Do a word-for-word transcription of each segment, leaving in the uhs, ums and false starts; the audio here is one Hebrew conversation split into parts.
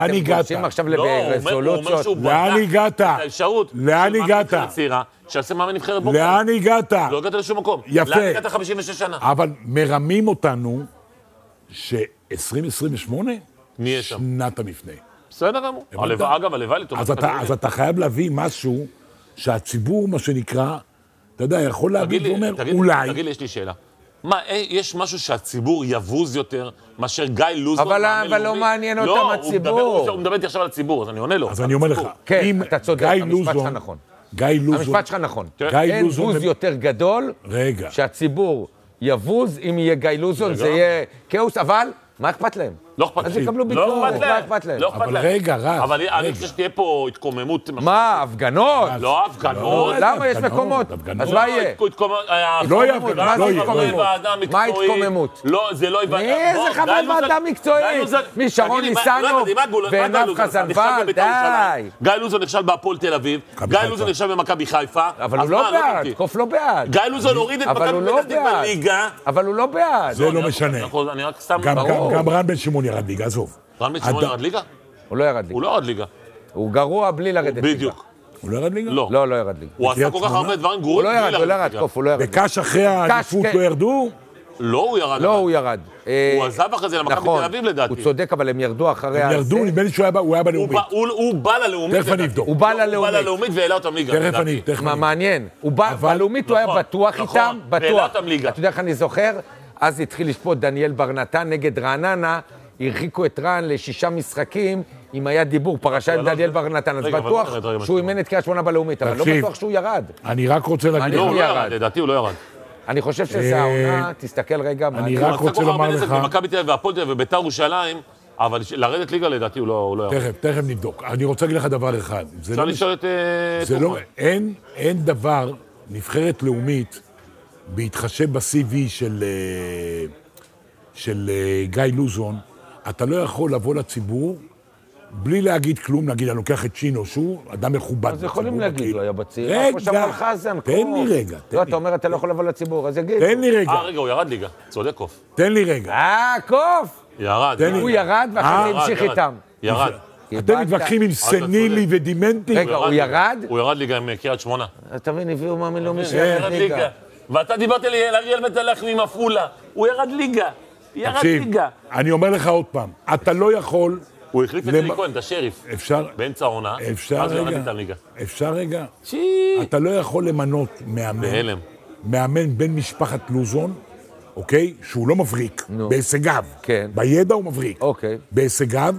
לאן הגעת? עכשיו לרזולוציות. לאן הגעת? האפשרות. לאן הגעת? שעשה מאמן נבחרת בוקר. לאן הגעת? לא הגעת לשום מקום. יפה. לאן הגעת חמישים ושש שנה? אבל מרמים אותנו ש-עשרים עשרים ושמונה נהיה שם. שנת המפנה. בסדר גמור. אגב, הלוואי לטובת כדורגל. אז אתה חייב להביא משהו שהציבור, מה שנקרא, אתה יודע, יכול להגיד ואומר, אולי... תגיד לי, יש לי שאלה. מה, יש משהו שהציבור יבוז יותר מאשר גיא לוזון? אבל לא מעניין אותם הציבור. הוא מדבר איתי עכשיו על הציבור, אז אני עונה לו. אז אני אומר לך, כן, אתה צודק, המשפט שלך נכון. גיא לוזון... המשפט שלך נכון. אין בוז יותר גדול, שהציבור יבוז, אם יהיה גיא לוזון, זה יהיה כאוס, אבל מה אכפת להם? לא אכפת להם. אז יקבלו ביקורת, לא אכפת להם. לא אכפת אבל להם. רגע, רב. אבל אני חושב שתהיה פה התקוממות. מה, הפגנות? לא הפגנות. למה יש מקומות? אז מה יהיה? לא יהיה הפגנות. מה זה התקוממות? מה התקוממות? לא, זה לא יהיה... איזה חבר ועדה מקצועית? מי, שרון ניסנוב ועינב חזנבל? די. גיא לוזון נכשל בהפועל תל אביב, גיא לוזון נכשל במכבי חיפה. אבל הוא לא בעד, קוף לא בעד. גיא לוזון הוריד את מכבי פתח תקווה בליגה. אבל הוא לא בעד. זה לא משנה. גם רן בן שמעון ירד ליגה, עזוב. רן בן שמעון ירד ליגה? הוא לא ירד ליגה. הוא לא ירד ליגה. הוא גרוע בלי לרדת ליגה. בדיוק. הוא לא ירד ליגה? לא. לא, לא ירד ליגה. הוא עשה כל כך הרבה דברים גרועים בלי לרדת ליגה. הוא לא ירד, קוף, הוא לא ירד. בקש אחרי האליפות לא ירדו? לא, הוא ירד. לא, הוא ירד. הוא עזב אחרי זה למכבי תל אביב לדעתי. הוא צודק, אבל הם ירדו אחרי... הם ירדו, נדמה לי שהוא היה בלאומית. הוא בא ללאומית. תכף אני אבדוק. הוא בא ללאומית והעלה אותם ליגה. תכף אני, תכף אני. מעניין. בלאומית הוא היה בטוח איתם, בטוח. אתה יודע איך אני זוכר? אז התחיל לשפוט דניאל ברנתן נגד רעננה, הרחיקו את רן לשישה משחקים, אם היה דיבור, פרשה עם דניאל ברנתן, אז בטוח שהוא אימן את קריית שמונה בלאומית, אבל לא בטוח שהוא ירד. אני רק רוצה להגיד... לא, הוא לא ירד, לדעתי הוא לא ירד. אני חושב שזה העונה, תסתכל רגע... אני רק רוצה לומר לך... במכבי תל אביב והפועל תל אביב ובית"ר ירושלים, אבל לרדת ליגה לדעתי הוא לא ירד. תכף, תכף נבדוק. אני רוצה להגיד לך דבר אחד. אפשר לשאול את... אין דבר, נבחרת לאומית, בהתחשב ב-סי וי של... של גיא לוזון, אתה לא יכול לבוא לציבור בלי להגיד כלום, נגיד, אני לוקח את שינו, שהוא אדם מכובד. אז יכולים להגיד, הוא היה בציר. רגע, תן לי רגע. לא, אתה אומר, אתה לא יכול לבוא לציבור, אז יגיד. תן לי רגע. אה, רגע, הוא ירד ליגה, צודק קוף. תן לי רגע. אה, קוף! ירד. הוא ירד ואחרי זה המשיך איתם. ירד. אתם מתווכחים עם סנילי ודימנטי. רגע, הוא ירד? הוא ירד ליגה עם קריית שמונה. אתה מבין, הביאו מאמין לאומי שירד ליגה. ואתה דיברת לי על אריאל מטלח ממפולה. הוא ירד ליגה. ירד ליגה. אני אומר לך עוד פעם, אתה לא יכול... הוא החליף את אלי כהן, את השריף. אפשר... באמצע העונה. אפשר רגע. אפשר רגע. אתה לא יכול למנות מאמן. בהלם. מאמן בן משפחת לוזון, אוקיי? שהוא לא מבריק. בהישגיו. כן. בידע הוא מבריק. אוקיי. בהישגיו,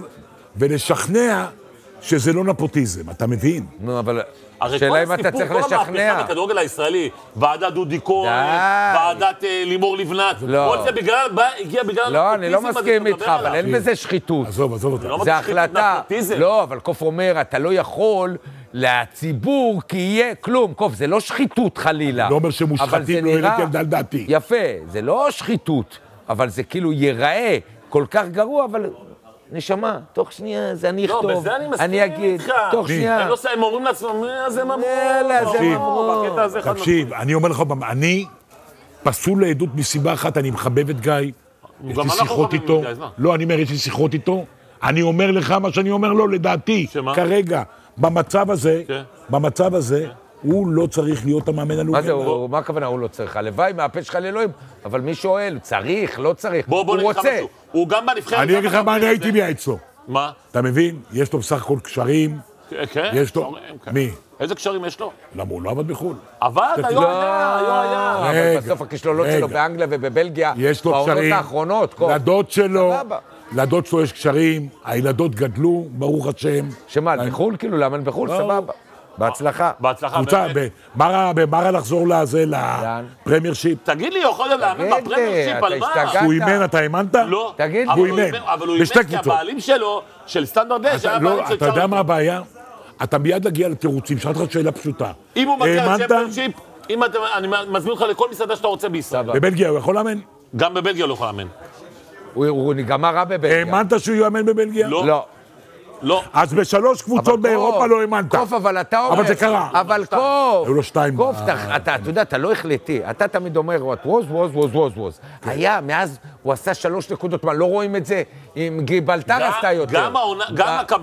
ולשכנע שזה לא נפוטיזם. אתה מבין? נו, אבל... השאלה אם אתה צריך לשכנע. כל המהפכה בכדורגל הישראלי, ועדת דודי כהן, ועדת לימור לבנת, כל זה הגיע בגלל... לא, אני לא מסכים איתך, אבל אין בזה שחיתות. עזוב, עזוב אותך. זה החלטה. לא, אבל קוף אומר, אתה לא יכול לציבור, כי יהיה כלום. קוף, זה לא שחיתות חלילה. לא אומר שמושחתים לא ירדתי על דעתי. יפה, זה לא שחיתות, אבל זה כאילו ייראה כל כך גרוע, אבל... נשמה, תוך שנייה, זה אני אכתוב, לא, בזה אני מסכים איתך. תוך שנייה. הם אומרים לעצמם, אז הם אמרו. יאללה, זה הם אמרו. תקשיב, אני אומר לך, אני פסול לעדות מסיבה אחת, אני מחבב את גיא, יש לי שיחות איתו. לא, אני אומר, יש לי שיחות איתו, אני אומר לך מה שאני אומר לו, לדעתי, כרגע, במצב הזה, במצב הזה, הוא לא צריך להיות המאמן הלאומי. מה זה, מה הכוונה הוא לא צריך? הלוואי מהפה שלך לאלוהים, אבל מי שואל, צריך, לא צריך, הוא רוצה. הוא גם בנבחרת... אני אגיד לך מה אני הייתי מייעץ אצלו. מה? אתה מבין? יש לו בסך הכל קשרים. כן? יש לו... מי? איזה קשרים יש לו? למה הוא לא עבד בחו"ל? עבד, היו היה, היו היה. אבל בסוף הכישלונות שלו באנגליה ובבלגיה, יש לו קשרים. האחרונות, לדוד שלו, לדוד שלו יש קשרים, הילדות גדלו, ברוך השם. שמה, בחו"ל כאילו? למה בחו"ל? סבבה. בהצלחה. בהצלחה. מה רע לחזור לזה, לפרמייר שיפ? תגיד לי, יכול להיות לאמן בפרמייר שיפ על מה? הוא אימן, אתה האמנת? לא. תגיד לי. הוא אימן. אבל הוא אימן כי הבעלים שלו, של סטנדרט דש, היה בעלים של... אתה יודע מה הבעיה? אתה מיד להגיע לתירוצים, שאלת לך שאלה פשוטה. אם הוא מגיע לצ'מפיון שיפ, אני מזמין אותך לכל מסעדה שאתה רוצה בישראל. בבלגיה הוא יכול לאמן? גם בבלגיה הוא לא יכול לאמן. הוא נגמר רע בבלגיה. האמנת שהוא יאמן בבלגיה? לא. לא. אז בשלוש קבוצות באירופה לא האמנת. קוף, אבל אתה אומר... אבל זה קרה. אבל קוף. היו לו שתיים. קוף, אתה יודע, אתה לא החלטי. אתה תמיד אומר, וווז, וווז, וווז, וווז, וווז. היה, מאז הוא עשה שלוש נקודות, מה, לא רואים את זה? עם גיבלטר עשתה יותר. גם